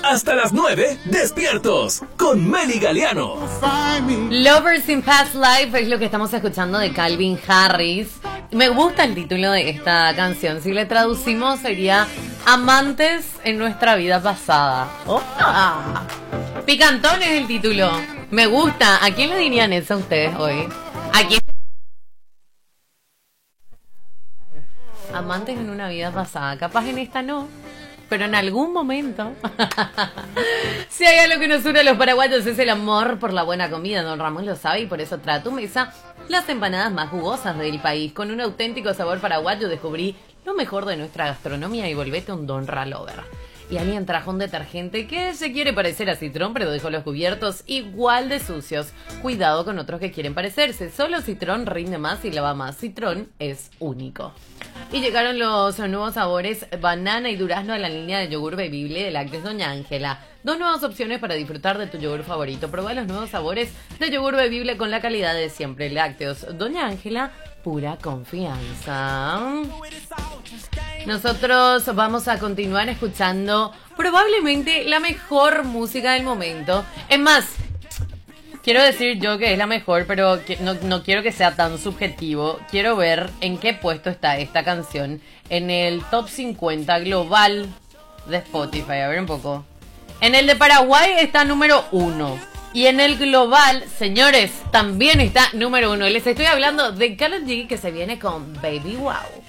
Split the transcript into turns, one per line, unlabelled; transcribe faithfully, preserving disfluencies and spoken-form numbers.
hasta las nueve, despiertos, con Meli Galeano.
Lovers in Past Life es lo que estamos escuchando de Calvin Harris. Me gusta el título de esta canción. Si le traducimos sería Amantes en nuestra vida pasada. ¡Oh! Picantón es el título. Me gusta. ¿A quién le dirían eso a ustedes hoy? ¿A quién? Amantes en una vida pasada. Capaz en esta no, pero en algún momento. Si hay algo que nos une a los paraguayos es el amor por la buena comida. Don Ramón lo sabe y por eso trae a tu mesa las empanadas más jugosas del país. Con un auténtico sabor paraguayo descubrí lo mejor de nuestra gastronomía y volvete un Don Ralover. Y alguien trajo un detergente que se quiere parecer a Citrón, pero dejó los cubiertos igual de sucios. Cuidado con otros que quieren parecerse. Solo Citrón rinde más y lava más. Citrón es único. Y llegaron los nuevos sabores banana y durazno a la línea de yogur bebible de Lácteos Doña Ángela. Dos nuevas opciones para disfrutar de tu yogur favorito. Prueba los nuevos sabores de yogur bebible con la calidad de siempre. Lácteos Doña Ángela, pura confianza. Nosotros vamos a continuar escuchando probablemente la mejor música del momento. Es más, quiero decir yo que es la mejor, pero que no, no quiero que sea tan subjetivo. Quiero ver en qué puesto está esta canción en el top cincuenta global de Spotify. A ver un poco. En el de Paraguay está número uno. Y en el global, señores, también está número uno. Les estoy hablando de Karol G, que se viene con Baby Wow.